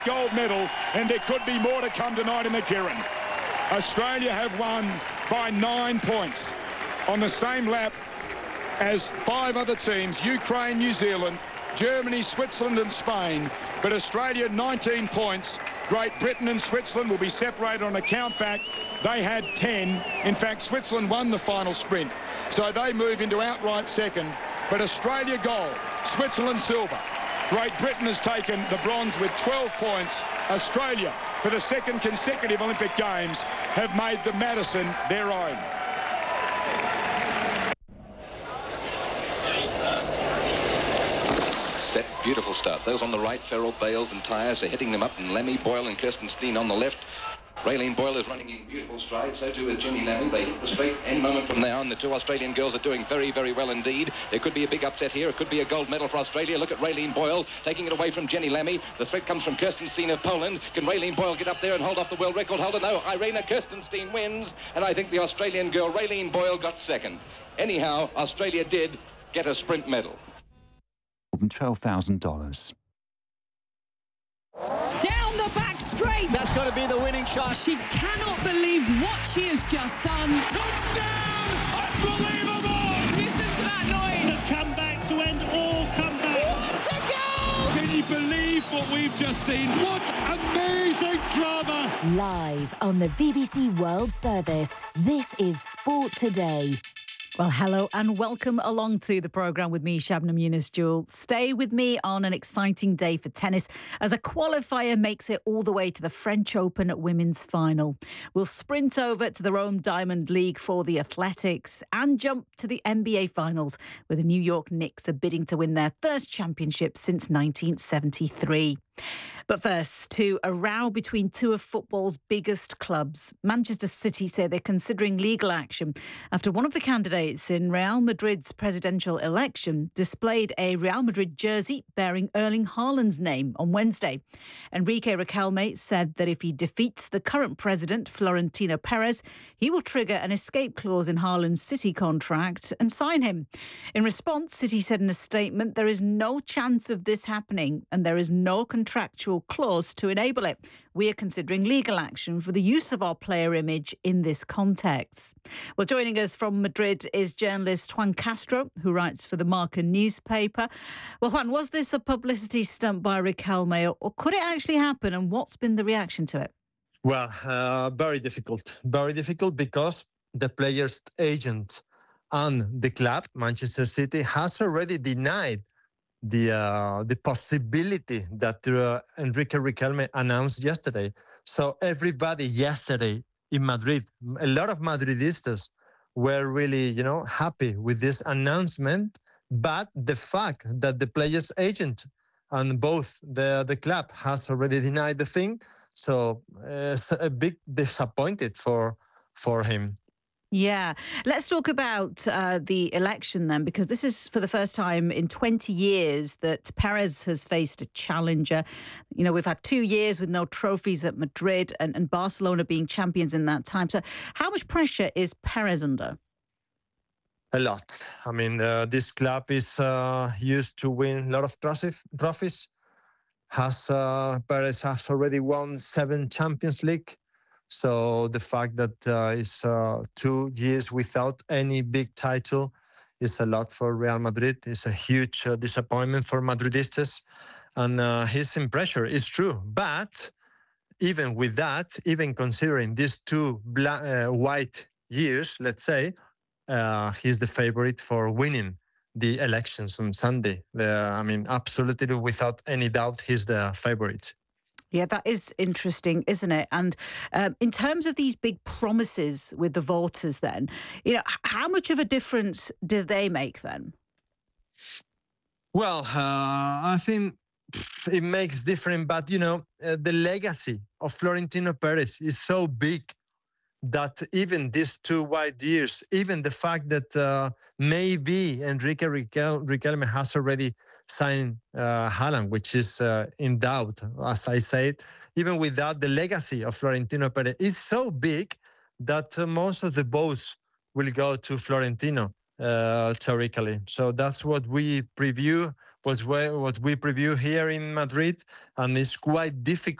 Gold medal, and there could be more to come tonight in the Kirin. Australia have won by 9 points on the same lap as 5 other teams: Ukraine, New Zealand, Germany, Switzerland and Spain. But Australia 19 points. Great Britain and Switzerland will be separated on a count back. They had 10. In fact, Switzerland won the final sprint, so they move into outright second. But Australia gold, Switzerland silver. Great Britain has taken the bronze with 12 points. Australia, for the second consecutive Olympic Games, have made the Madison their own. Set, beautiful start. Those on the right, Ferrell, Bales and Tyres are hitting them up, and Lemmy, Boyle and Kirsten Steen on the left. Raylene Boyle is running in beautiful stride, so too is Jenny Lemmy. They hit the straight any moment from now, and the 2 Australian girls are doing very, very well indeed. There could be a big upset here. It could be a gold medal for Australia. Look at Raylene Boyle taking it away from Jenny Lemmy. The threat comes from Kirsten Steen of Poland. Can Raylene Boyle get up there and hold off the world record holder? No, Irena Kirsten Steen wins, and I think the Australian girl Raylene Boyle got second. Anyhow, Australia did get a sprint medal. More than $12,000. Down the back straight. That's got to be the winning shot. She cannot believe what she has just done. Touchdown! Unbelievable! Listen to that noise. The comeback to end all comebacks. What a goal! Can you believe what we've just seen? What amazing drama! Live on the BBC World Service, this is Sport Today. Well, hello and welcome along to the programme with me, Shabnam Yunus-Jewell. Stay with me on an exciting day for tennis as a qualifier makes it all the way to the French Open women's final. We'll sprint over to the Rome Diamond League for the athletics and jump to the NBA finals where the New York Knicks are bidding to win their first championship since 1973. But first, to a row between 2 of football's biggest clubs. Manchester City say they're considering legal action after one of the candidates in Real Madrid's presidential election displayed a Real Madrid jersey bearing Erling Haaland's name on Wednesday. Enrique Riquelme said that if he defeats the current president, Florentino Perez, he will trigger an escape clause in Haaland's City contract and sign him. In response, City said in a statement, there is no chance of this happening and there is no contractual clause to enable it. We are considering legal action for the use of our player image in this context. Well, joining us from Madrid is journalist Juan Castro, who writes for the Marca newspaper. Well, Juan, was this a publicity stunt by Riquelme or could it actually happen, and what's been the reaction to it? Well, very difficult because the player's agent and the club, Manchester City, has already denied the possibility that Enrique Riquelme announced yesterday. So everybody yesterday in Madrid, a lot of Madridistas were really, happy with this announcement. But the fact that the player's agent and both the club has already denied the thing, so it's a big disappointed for him. Yeah. Let's talk about the election then, because this is for the first time in 20 years that Perez has faced a challenger. We've had 2 years with no trophies at Madrid and Barcelona being champions in that time. So how much pressure is Perez under? A lot. I mean, this club is used to win a lot of trophies. Perez has already won 7 Champions League. So the fact that it's 2 years without any big title is a lot for Real Madrid. It's a huge disappointment for Madridistas. And he's in pressure, it's true. But even with that, even considering these 2 white years, let's say, he's the favorite for winning the elections on Sunday. Absolutely without any doubt, he's the favorite. Yeah, that is interesting, isn't it? And in terms of these big promises with the voters then, how much of a difference do they make then? Well, I think it makes difference, but, the legacy of Florentino Perez is so big that even these 2 white years, even the fact that maybe Enrique Riquelme has already signed Haaland, which is in doubt, as I said, even without the legacy of Florentino Perez, is so big that most of the votes will go to Florentino, theoretically. So that's what we preview what we preview here in Madrid, and it's quite difficult